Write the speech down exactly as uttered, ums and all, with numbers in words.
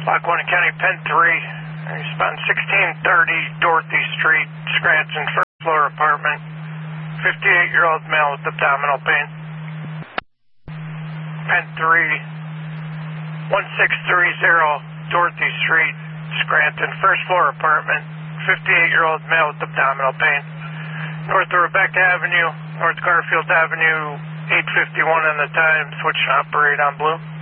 Lackawanna County, Pen three. Respond sixteen thirty Dorothy Street, Scranton, first floor apartment. fifty-eight-year-old male with abdominal pain. Pen three. one six three zero Dorothy Street, Scranton, first floor apartment. fifty-eight-year-old male with abdominal pain. North Rebecca Avenue, North Garfield Avenue, eight fifty-one on the time. Switch to operate on blue.